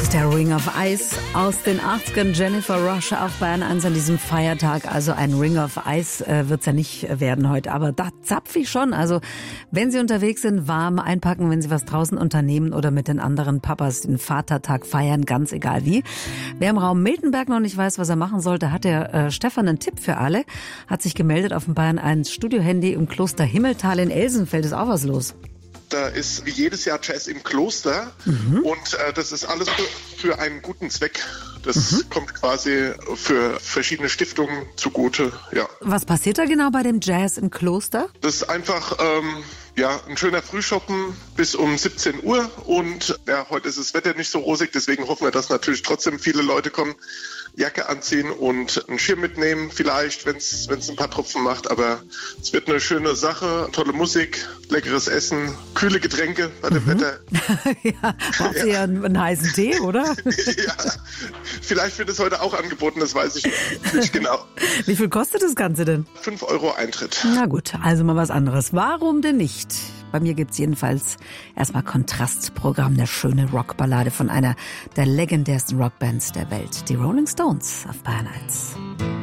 ist der Ring of Ice aus den 80ern. Jennifer Rush auf Bayern 1 an diesem Feiertag. Also ein Ring of Ice wird's ja nicht werden heute, aber da zapfe ich schon. Also wenn Sie unterwegs sind, warm einpacken, wenn Sie was draußen unternehmen oder mit den anderen Papas den Vatertag feiern, ganz egal wie. Wer im Raum Miltenberg noch nicht weiß, was er machen sollte, hat der Stefan einen Tipp für alle. Hat sich gemeldet auf dem Bayern 1 Studiohandy im Kloster Himmeltal in Elsenfeld. Ist auch was los? Da ist wie jedes Jahr Jazz im Kloster und das ist alles für einen guten Zweck. Das kommt quasi für verschiedene Stiftungen zugute. Ja. Was passiert da genau bei dem Jazz im Kloster? Das ist einfach ein schöner Frühschoppen bis um 17 Uhr und heute ist das Wetter nicht so rosig, deswegen hoffen wir, dass natürlich trotzdem viele Leute kommen. Jacke anziehen und einen Schirm mitnehmen, vielleicht, wenn es ein paar Tropfen macht. Aber es wird eine schöne Sache, tolle Musik, leckeres Essen, kühle Getränke bei dem Wetter. Ja, braucht Sie ja einen heißen Tee, oder? Ja, vielleicht wird es heute auch angeboten, das weiß ich nicht genau. Wie viel kostet das Ganze denn? 5 € Eintritt. Na gut, also mal was anderes. Warum denn nicht? Bei mir gibt's jedenfalls erstmal Kontrastprogramm, eine schöne Rockballade von einer der legendärsten Rockbands der Welt, die Rolling Stones auf Bayern 1.